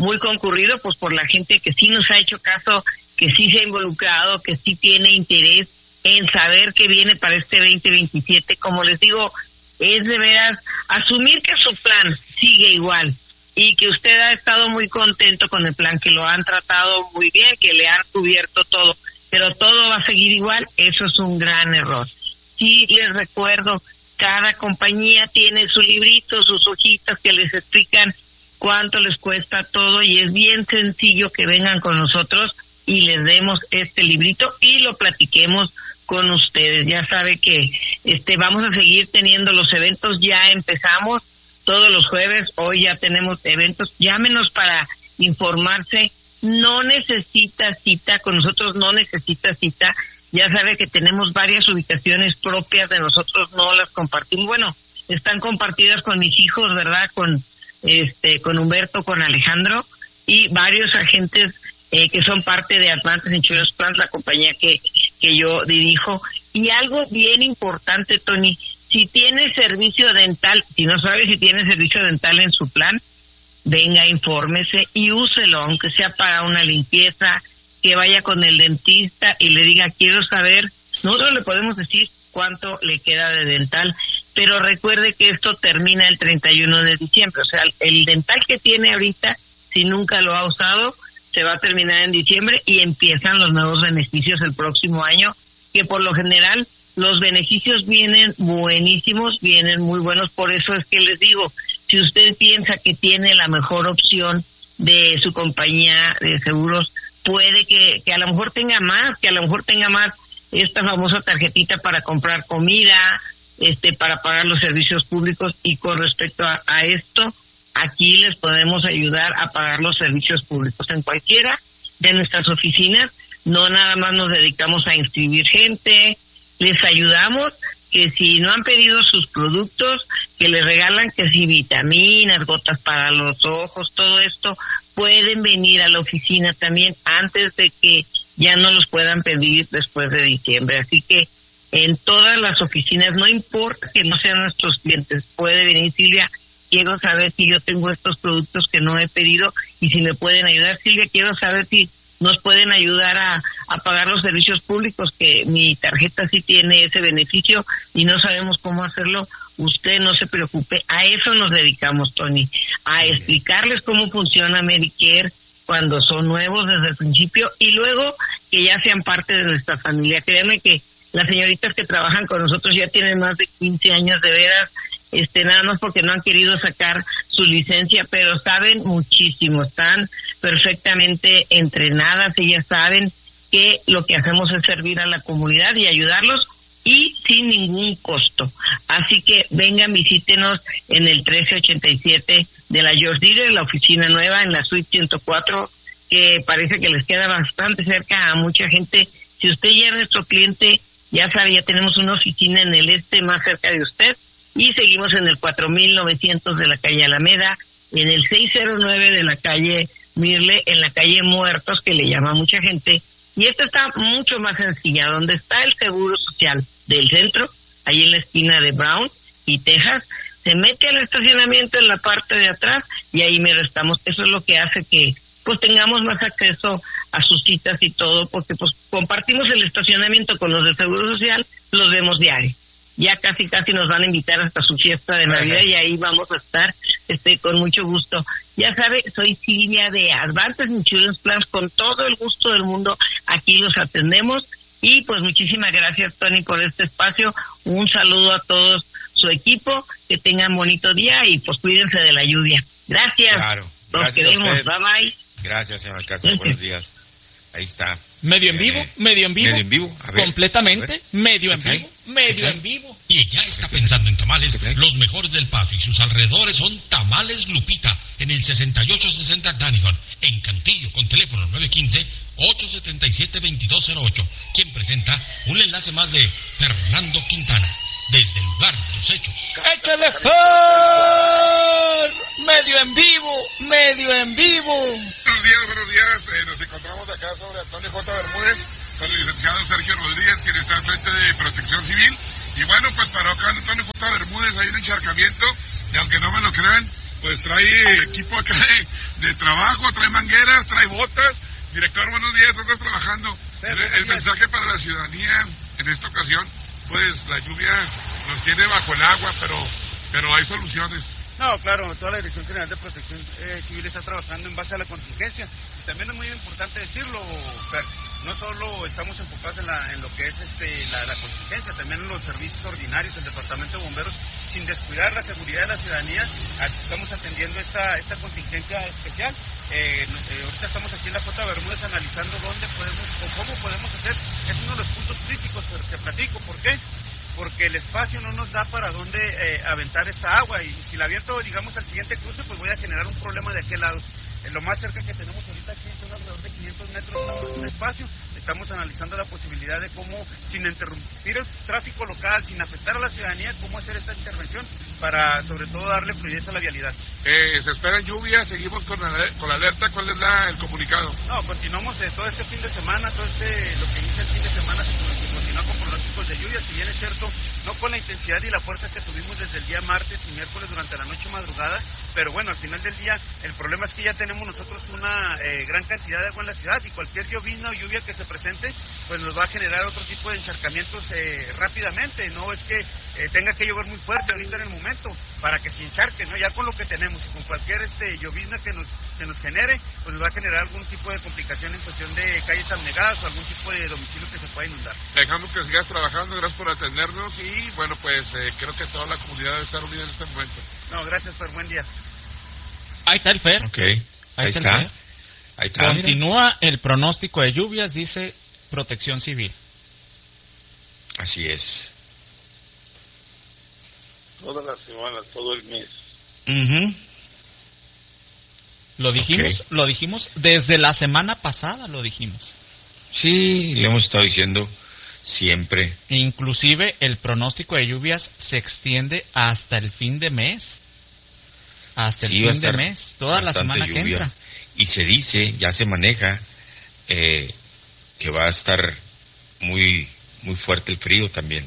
muy concurrido, pues por la gente que sí nos ha hecho caso, que sí se ha involucrado, que sí tiene interés en saber qué viene para este veinte veintisiete. Como les digo, es de veras asumir que su plan sigue igual y que usted ha estado muy contento con el plan, que lo han tratado muy bien, que le han cubierto todo, pero todo va a seguir igual. Eso es un gran error. Sí, les recuerdo, cada compañía tiene su librito, sus hojitas que les explican cuánto les cuesta todo, y es bien sencillo que vengan con nosotros y les demos este librito y lo platiquemos con ustedes. Ya sabe que este vamos a seguir teniendo los eventos, ya empezamos todos los jueves, hoy ya tenemos eventos. Llámenos para informarse, no necesita cita, con nosotros no necesita cita. Ya sabe que tenemos varias ubicaciones propias de nosotros, no las compartimos. Bueno, están compartidas con mis hijos, ¿verdad? Con este, con Humberto, con Alejandro y varios agentes eh, que son parte de Advantage Insurance Plans, la compañía que, que yo dirijo. Y algo bien importante, Tony, si tiene servicio dental, si no sabe si tiene servicio dental en su plan, venga, infórmese y úselo, aunque sea para una limpieza, que vaya con el dentista y le diga, quiero saber. Nosotros le podemos decir cuánto le queda de dental, pero recuerde que esto termina el treinta y uno de diciembre, o sea, el dental que tiene ahorita, si nunca lo ha usado, se va a terminar en diciembre y empiezan los nuevos beneficios el próximo año, que por lo general los beneficios vienen buenísimos, vienen muy buenos. Por eso es que les digo, si usted piensa que tiene la mejor opción de su compañía de seguros, puede que, que a lo mejor tenga más, que a lo mejor tenga más esta famosa tarjetita para comprar comida, este, para pagar los servicios públicos. Y con respecto a, a esto, aquí les podemos ayudar a pagar los servicios públicos en cualquiera de nuestras oficinas. No nada más nos dedicamos a inscribir gente, les ayudamos que si no han pedido sus productos, que les regalan que si vitaminas, gotas para los ojos, todo esto, pueden venir a la oficina también antes de que ya no los puedan pedir después de diciembre. Así que en todas las oficinas, no importa que no sean nuestros clientes, puede venir, Silvia, quiero saber si yo tengo estos productos que no he pedido y si me pueden ayudar. Silvia, quiero saber si nos pueden ayudar a, a pagar los servicios públicos, que mi tarjeta sí tiene ese beneficio y no sabemos cómo hacerlo. Usted no se preocupe, a eso nos dedicamos, Tony, a explicarles cómo funciona Medicare cuando son nuevos desde el principio y luego que ya sean parte de nuestra familia. Créanme que las señoritas que trabajan con nosotros ya tienen más de quince años, de veras, este nada más porque no han querido sacar su licencia, pero saben muchísimo, están perfectamente entrenadas, ellas saben que lo que hacemos es servir a la comunidad y ayudarlos y sin ningún costo. Así que vengan, visítenos en el trece ochenta y siete de la George Diller, la oficina nueva en la suite ciento cuatro, que parece que les queda bastante cerca a mucha gente. Si usted ya es nuestro cliente, ya sabe, ya tenemos una oficina en el este más cerca de usted. Y seguimos en el cuatro mil novecientos de la calle Alameda, en el seiscientos nueve de la calle Mirle, en la calle Muertos, que le llama mucha gente. Y esta está mucho más sencilla, donde está el Seguro Social del centro, ahí en la esquina de Brown y Texas, se mete al estacionamiento en la parte de atrás y ahí me restamos. Eso es lo que hace que pues tengamos más acceso a sus citas y todo, porque pues compartimos el estacionamiento con los del Seguro Social, los vemos diario. Ya casi casi nos van a invitar hasta su fiesta de Navidad. Ajá. Y ahí vamos a estar este con mucho gusto. Ya sabe, soy Silvia de Advantage Insurance Plans, con todo el gusto del mundo aquí los atendemos. Y pues muchísimas gracias, Tony, por este espacio. Un saludo a todos su equipo, que tengan bonito día y pues cuídense de la lluvia. Gracias. Claro. Los Gracias queremos. Bye bye. Gracias, señor Alcázar. Buenos días. Ahí está. Medio en vivo, eh, medio en vivo. Medio en vivo. A ver, completamente. A ver. Medio en vivo, medio en vivo. Y ya está pensando en tamales. Los mejores del Paso y sus alrededores son Tamales Lupita, en el sesenta y ocho sesenta Danison, en Cantillo, con teléfono nueve uno cinco, ocho siete siete, dos dos cero ocho. Quien presenta un enlace más de Fernando Quintana, desde el lugar de los hechos. ¡Échale Fer! Medio en vivo, medio en vivo. Buenos días, buenos días. Eh, nos encontramos acá sobre Antonio J. Bermúdez con el licenciado Sergio Rodríguez, quien está al frente de Protección Civil. Y bueno, pues para acá Antonio J. Bermúdez hay un encharcamiento, y aunque no me lo crean, pues trae equipo acá de, de trabajo, trae mangueras, trae botas. Director, buenos días, ¿dónde estás trabajando? El, el mensaje para la ciudadanía en esta ocasión, pues la lluvia nos tiene bajo el agua, pero, pero hay soluciones. No, claro, toda la Dirección General de Protección eh, Civil está trabajando en base a la contingencia. Y también es muy importante decirlo, Fer, no solo estamos enfocados en, la, en lo que es este, la, la contingencia, también en los servicios ordinarios, el Departamento de Bomberos, sin descuidar la seguridad de la ciudadanía, estamos atendiendo esta, esta contingencia especial. Eh, eh, ahorita estamos aquí en la J. Bermúdez analizando dónde podemos o cómo podemos hacer. Es uno de los puntos críticos, pero te platico, ¿por qué? Porque el espacio no nos da para dónde eh, aventar esta agua, y si la aviento, digamos, al siguiente cruce, pues voy a generar un problema de aquel lado. En lo más cerca que tenemos ahorita aquí son alrededor de quinientos metros de espacio. Estamos analizando la posibilidad de cómo, sin interrumpir el tráfico local, sin afectar a la ciudadanía, cómo hacer esta intervención para, sobre todo, darle fluidez a la vialidad. Eh, ¿Se esperan lluvias? ¿Seguimos con la, con la alerta? ¿Cuál es la, el comunicado? No, continuamos eh, todo este fin de semana, todo este, lo que inicia el fin de semana se, se continúa con pronósticos de lluvia, si bien es cierto, no con la intensidad y la fuerza que tuvimos desde el día martes y miércoles durante la noche madrugada, pero bueno, al final del día, el problema es que ya tenemos nosotros una eh, gran cantidad de agua en la ciudad, y cualquier llovizna o lluvia que se presente, pues nos va a generar otro tipo de encharcamientos eh, rápidamente. No es que eh, tenga que llover muy fuerte ahorita en el momento para que se encharque, ¿no? Ya con lo que tenemos y con cualquier este llovizna que nos que nos genere, pues nos va a generar algún tipo de complicación en cuestión de calles anegadas o algún tipo de domicilio que se pueda inundar. Dejamos que sigas trabajando, gracias por atendernos, y bueno, pues eh, creo que toda la comunidad debe estar unida en este momento. No, gracias, Fer, buen día. Ahí está el Fer. Ok, ahí, ahí está. está. El Fer. Ahí está. Continúa el pronóstico de lluvias, dice Protección Civil. Así es. Toda la semana, todo el mes. Uh-huh. Lo dijimos, okay. lo dijimos desde la semana pasada, lo dijimos. Sí, le hemos estado diciendo siempre. Inclusive el pronóstico de lluvias se extiende hasta el fin de mes. Hasta el sí, fin de mes, toda la semana lluvia. que entra. Y se dice, ya se maneja, eh, que va a estar muy, muy fuerte el frío también.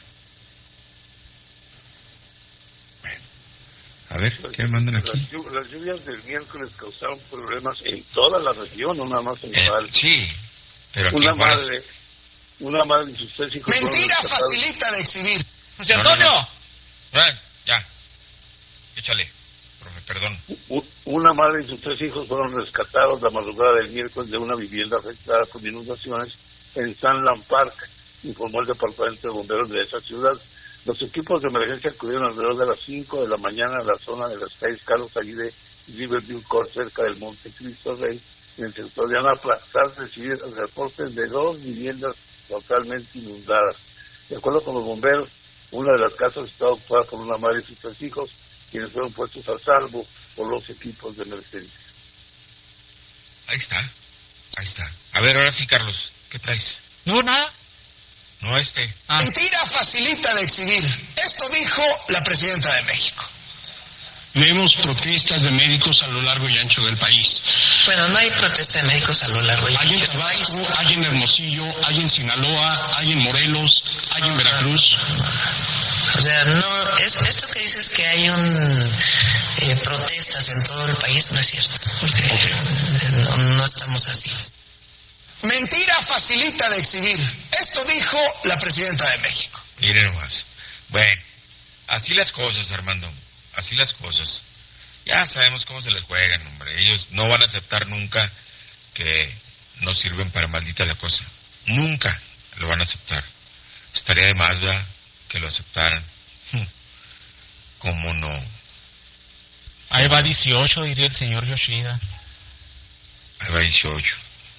Bueno, a ver, ¿qué me mandan aquí? Las, las lluvias del miércoles causaron problemas en toda la región, no nada más en Val. Eh, sí, pero aquí una madre, es... una madre y sus tres hijos. Mentira facilita de exhibir. José Antonio. No, no, no. Bueno, ya, échale. Perdón. Una madre y sus tres hijos fueron rescatados la madrugada del miércoles de una vivienda afectada por inundaciones en Sunland Park, informó el Departamento de Bomberos de esa ciudad. Los equipos de emergencia acudieron alrededor de las cinco de la mañana a la zona de las calles Carlos Aguirre y Riverview Court, cerca del Monte Cristo Rey, en el sector de Anapla, tras recibir el reporte de dos viviendas totalmente inundadas. De acuerdo con los bomberos, una de las casas está ocupada por una madre y sus tres hijos, quienes fueron puestos a salvo por los equipos de emergencia. Ahí está, ahí está. A ver, ahora sí, Carlos, ¿qué traes? No, nada. No, este. Ah. Mentira facilita de exhibir. Esto dijo la presidenta de México. Vemos protestas de médicos a lo largo y ancho del país. Bueno, no hay protesta de médicos a lo largo y ancho del país. Hay en Tabasco, hay en Hermosillo, hay en Sinaloa, hay en Morelos, hay en Veracruz. O sea, no, es, esto que dices que hay un eh, protestas en todo el país no es cierto, porque okay. no, no estamos así. Mentira facilita de exhibir. Esto dijo la presidenta de México. Miren nomás. Bueno, así las cosas, Armando. Así las cosas. Ya sabemos cómo se les juegan, hombre. Ellos no van a aceptar nunca que no sirven para maldita la cosa. Nunca lo van a aceptar. Estaría de más, ¿verdad?, que lo aceptaran. ¿Cómo no? Ahí va dieciocho, diría el señor Yoshida. Ahí va dieciocho.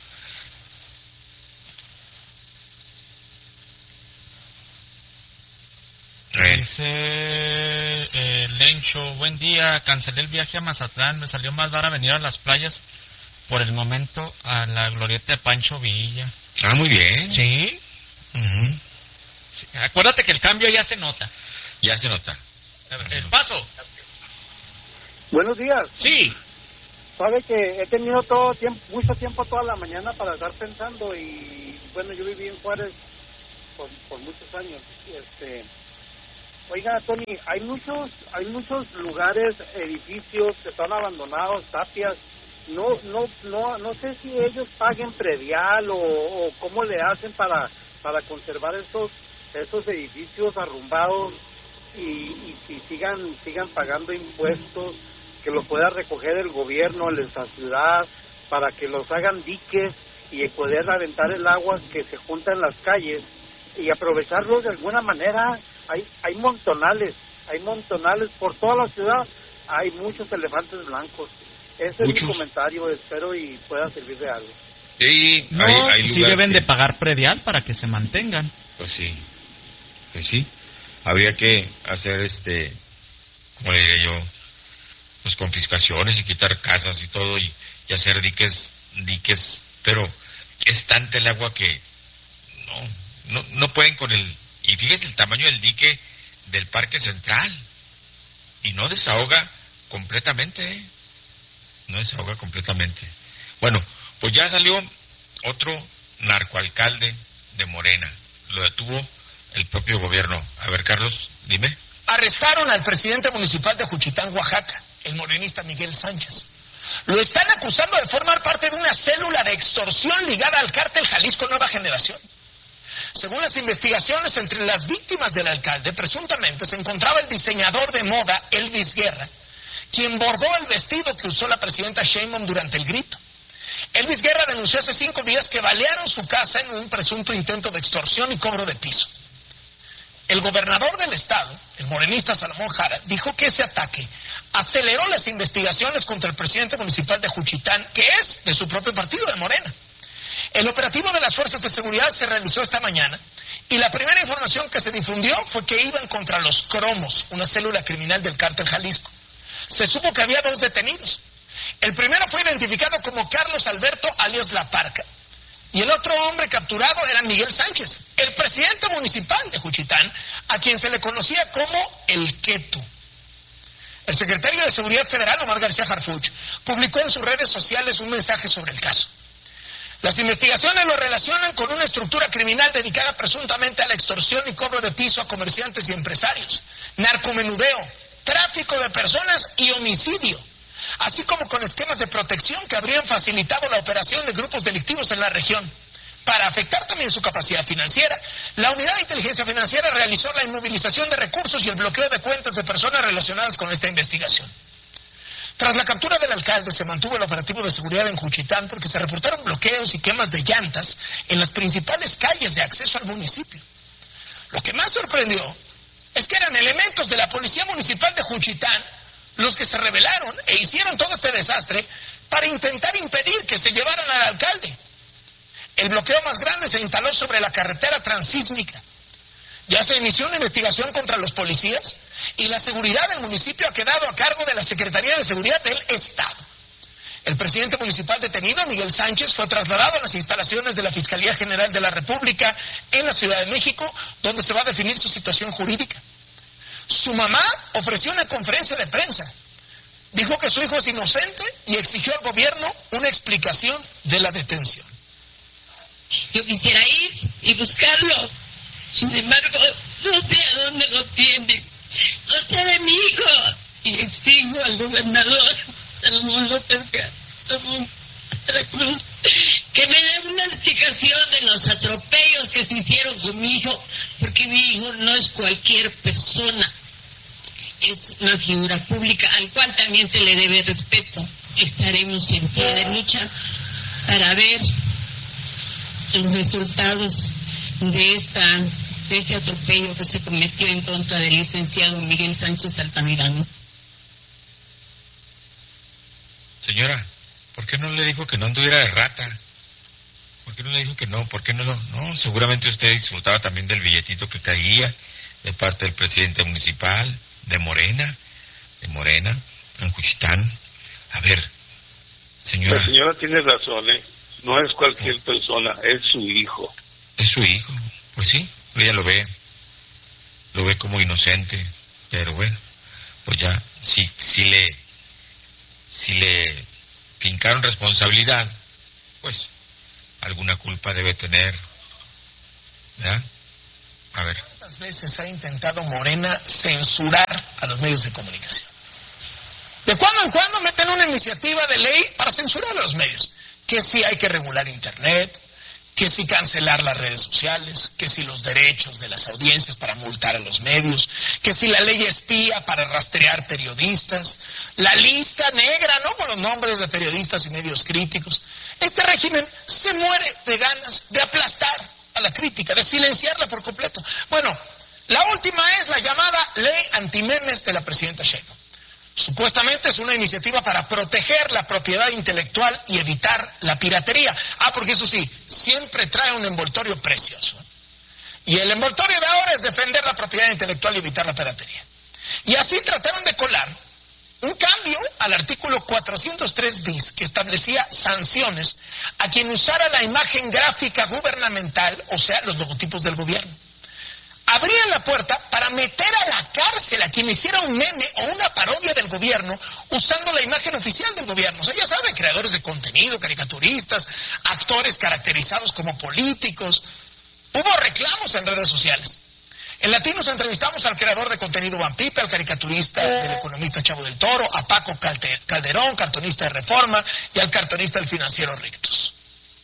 Dice eh, Lencho, buen día, cancelé el viaje a Mazatlán, me salió más barato venir a las playas por el momento a la glorieta de Pancho Villa. Ah, muy bien. Sí. Uh-huh. Sí. Acuérdate que el cambio ya se nota. Ya se nota. El, el paso. Buenos días. Sí. Sabe que he tenido todo tiempo, mucho tiempo toda la mañana para estar pensando y bueno, yo viví en Juárez por, por muchos años. Este, Oiga, Tony, hay muchos, hay muchos lugares, edificios que están abandonados, tapias. No, no, no, no sé si ellos paguen predial o, o cómo le hacen para, para conservar esos, esos edificios arrumbados y, y, y sigan, sigan pagando impuestos, que los pueda recoger el gobierno, la ciudad, para que los hagan diques y poder aventar el agua que se junta en las calles y aprovecharlos de alguna manera. Hay, hay montonales, hay montonales por toda la ciudad, hay muchos elefantes blancos. Ese Muchos. es mi comentario, espero y pueda servir de algo. Sí, No, hay, hay sí lugares deben que- de pagar predial para que se mantengan. Pues sí, pues sí. Habría que hacer, este, como le diría yo, pues confiscaciones y quitar casas y todo y, y hacer diques, diques, pero es tanta el agua que no, no, no pueden con el, y fíjese el tamaño del dique del Parque Central y no desahoga completamente, ¿eh? No desahoga completamente. Bueno, pues ya salió otro narcoalcalde de Morena. Lo detuvo el propio gobierno. A ver, Carlos, dime. Arrestaron al presidente municipal de Juchitán, Oaxaca, el morenista Miguel Sánchez. Lo están acusando de formar parte de una célula de extorsión ligada al cártel Jalisco Nueva Generación. Según las investigaciones, entre las víctimas del alcalde, presuntamente se encontraba el diseñador de moda Elvis Guerra, quien bordó el vestido que usó la presidenta Sheinbaum durante el grito. Elvis Guerra denunció hace cinco días que balearon su casa en un presunto intento de extorsión y cobro de piso. El gobernador del estado, el morenista Salomón Jara, dijo que ese ataque aceleró las investigaciones contra el presidente municipal de Juchitán, que es de su propio partido, de Morena. El operativo de las fuerzas de seguridad se realizó esta mañana y la primera información que se difundió fue que iban contra los Cromos, una célula criminal del cártel Jalisco. Se supo que había dos detenidos. El primero fue identificado como Carlos Alberto alias La Parca y el otro hombre capturado era Miguel Sánchez, el presidente municipal de Juchitán, a quien se le conocía como el Quetu. El secretario de Seguridad Federal, Omar García Harfuch, publicó en sus redes sociales un mensaje sobre el caso. Las investigaciones lo relacionan con una estructura criminal dedicada presuntamente a la extorsión y cobro de piso a comerciantes y empresarios, narcomenudeo, tráfico de personas y homicidio, así como con esquemas de protección que habrían facilitado la operación de grupos delictivos en la región. Para afectar también su capacidad financiera, la Unidad de Inteligencia Financiera realizó la inmovilización de recursos y el bloqueo de cuentas de personas relacionadas con esta investigación. Tras la captura del alcalde, se mantuvo el operativo de seguridad en Juchitán porque se reportaron bloqueos y quemas de llantas en las principales calles de acceso al municipio. Lo que más sorprendió es que eran elementos de la Policía Municipal de Juchitán los que se rebelaron e hicieron todo este desastre para intentar impedir que se llevaran al alcalde. El bloqueo más grande se instaló sobre la carretera transísmica. Ya se inició una investigación contra los policías y la seguridad del municipio ha quedado a cargo de la Secretaría de Seguridad del Estado. El presidente municipal detenido, Miguel Sánchez, fue trasladado a las instalaciones de la Fiscalía General de la República en la Ciudad de México, donde se va a definir su situación jurídica. Su mamá ofreció una conferencia de prensa. Dijo que su hijo es inocente y exigió al gobierno una explicación de la detención. Yo quisiera ir y buscarlo. Sin embargo, no sé a dónde lo tienen. No sé de mi hijo. Y exijo al gobernador Salomón López Salomón Cruz que me dé una explicación de los atropellos que se hicieron con mi hijo, porque mi hijo no es cualquier persona. Es una figura pública al cual también se le debe respeto. Estaremos en pie de lucha para ver los resultados de esta de este atropello que se cometió en contra del licenciado Miguel Sánchez Altamirano. Señora, ¿por qué no le dijo que no anduviera de rata? ¿Por qué no le dijo que no? ¿Por qué no lo...? No, seguramente usted disfrutaba también del billetito que caía de parte del presidente municipal, de Morena, de Morena, en Juchitán. A ver, señora... La señora tiene razón, ¿eh? No es cualquier persona, es su hijo. Es su hijo, pues sí, ella lo ve, lo ve como inocente, pero bueno, pues ya, si, si le, si le fincaron responsabilidad, pues alguna culpa debe tener, ¿verdad? A ver. ¿Cuántas veces ha intentado Morena censurar a los medios de comunicación? De cuando en cuando meten una iniciativa de ley para censurar a los medios. Que si hay que regular Internet, que si cancelar las redes sociales, que si los derechos de las audiencias para multar a los medios, que si la ley espía para rastrear periodistas, la lista negra, ¿no?, con los nombres de periodistas y medios críticos. Este régimen se muere de ganas de aplastar a la crítica, de silenciarla por completo. Bueno, la última es la llamada ley antimemes de la presidenta Sheinbaum. Supuestamente es una iniciativa para proteger la propiedad intelectual y evitar la piratería. Ah, porque eso sí, siempre trae un envoltorio precioso. Y el envoltorio de ahora es defender la propiedad intelectual y evitar la piratería. Y así trataron de colar un cambio al artículo cuatrocientos tres bis que establecía sanciones a quien usara la imagen gráfica gubernamental, o sea, los logotipos del gobierno. Abrían la puerta para meter a la cárcel a quien hiciera un meme o una parodia del gobierno usando la imagen oficial del gobierno. O sea, ya saben, creadores de contenido, caricaturistas, actores caracterizados como políticos. Hubo reclamos en redes sociales. En Latinos entrevistamos al creador de contenido Van Pipe, al caricaturista del Economista Chavo del Toro, a Paco Calderón, cartonista de Reforma, y al cartonista del Financiero Rictus.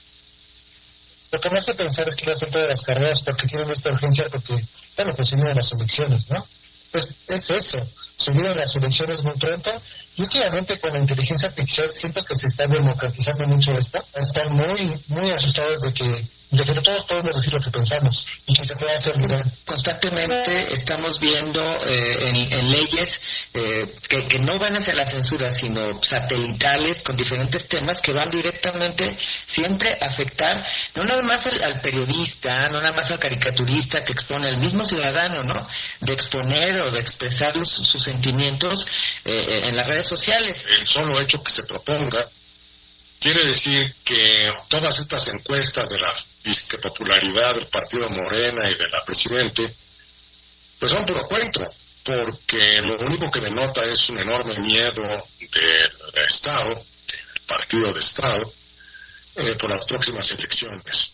Lo que me hace pensar es que no hacen todas las carreras porque tienen esta urgencia, porque, bueno, pues se vienen las elecciones, ¿no? Pues es eso, se vienen las elecciones muy pronto, y últimamente con la inteligencia artificial siento que se está democratizando mucho esto. Están muy, muy asustados de que, de que todos podemos decir lo que pensamos y que se pueda hacer viral. Constantemente estamos viendo eh, en, en leyes eh, que, que no van hacia la censura, sino satelitales con diferentes temas que van directamente siempre a afectar no nada más al, al periodista, no nada más al caricaturista que expone al mismo ciudadano, ¿no? De exponer o de expresar los, sus sentimientos eh, en las redes sociales. El solo hecho que se proponga quiere decir que todas estas encuestas de la disque popularidad del partido Morena y de la Presidente, pues son puro cuento, porque lo único que denota es un enorme miedo del Estado, del partido de Estado, eh, por las próximas elecciones.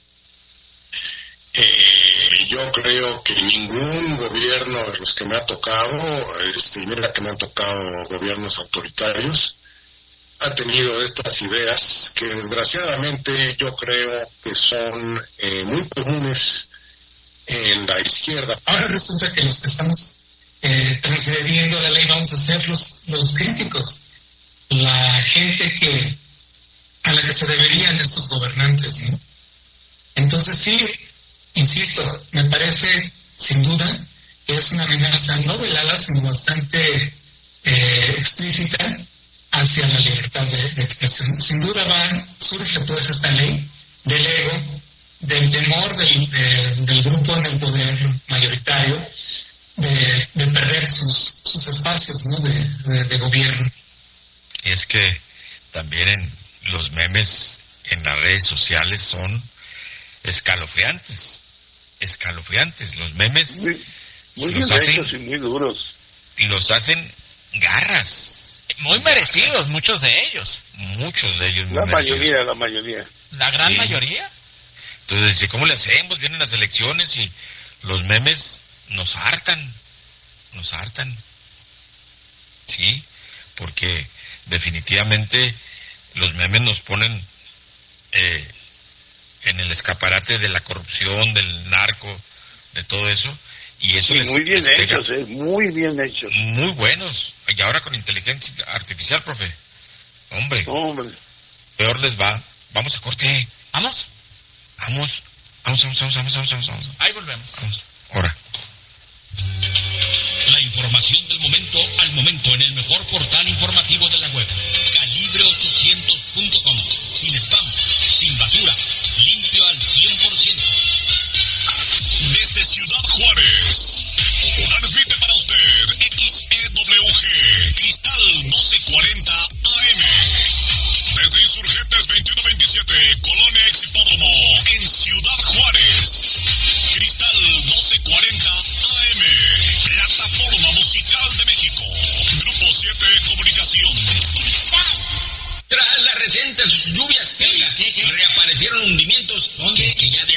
Eh, yo creo que ningún gobierno de los que me ha tocado, este, mira que me han tocado gobiernos autoritarios, ha tenido estas ideas que desgraciadamente yo creo que son eh, muy comunes en la izquierda. Ahora resulta que los que estamos eh, transgrediendo la ley vamos a ser los, los críticos, la gente que a la que se deberían estos gobernantes, ¿no? Entonces sí, insisto, me parece sin duda que es una amenaza no velada sino bastante eh, explícita hacia la libertad de, de expresión. Sin duda va, surge pues esta ley del ego, del temor del, de, del grupo en el poder mayoritario, de, de perder sus, sus espacios, ¿no?, de, de, de gobierno. Y es que también en los memes en las redes sociales son escalofriantes, escalofriantes. Los memes muy, muy los bien hacen, hechos y muy duros. Y los hacen garras. Muy merecidos, muchos de ellos. Muchos de ellos muy La merecidos. mayoría, la mayoría. La gran Sí. mayoría. Entonces dice, ¿cómo le hacemos? Vienen las elecciones y los memes nos hartan, nos hartan. Sí, porque definitivamente los memes nos ponen eh, en el escaparate de la corrupción, del narco, de todo eso. Y eso Sí, les, muy bien les pega. hechos, eh, muy bien hechos. Muy buenos. Y ahora con inteligencia artificial, profe. Hombre. Hombre. Peor les va. Vamos a corte. ¿Vamos? Vamos. Vamos, vamos, vamos, vamos, vamos, vamos. vamos. Ahí volvemos. Vamos. Ahora. La información del momento al momento en el mejor portal informativo de la web. Calibre ochocientos punto com. Sin spam, sin basura, limpio al cien por ciento. Desde Ciudad Juárez, transmite para usted X E W G, Cristal doce cuarenta A M. Desde Insurgentes veintiuno veintisiete, Colonia Exhipódromo, en Ciudad Juárez. Cristal doce cuarenta A M, plataforma musical de México. Grupo siete Comunicación. Tras las recientes lluvias, ¿qué, qué, qué? Reaparecieron hundimientos. ¿Dónde? Es que ya de